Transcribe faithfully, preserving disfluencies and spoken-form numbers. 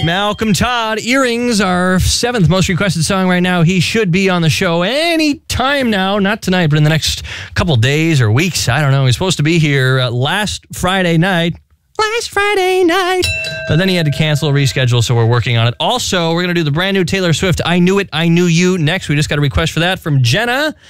Malcolm Todd. Earrings, our seventh most requested song right now. He should be on the show any time now. Not tonight, but in the next couple days or weeks. I don't know. He's supposed to be here uh, last Friday night. Last Friday night. But then he had to cancel, reschedule, so we're working on it. Also, we're going to do the brand new Taylor Swift, I Knew It, I Knew You next. We just got a request for that from Jenna.